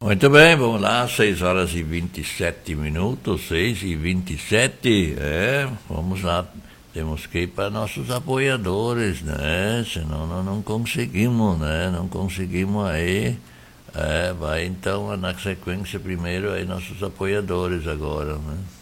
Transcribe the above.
Muito bem, vamos lá, 6 horas e 27 minutos, 6 e 27, vamos lá, temos que ir para nossos apoiadores, né, senão nós não conseguimos, né, não conseguimos aí, vai então na sequência primeiro aí nossos apoiadores agora, né.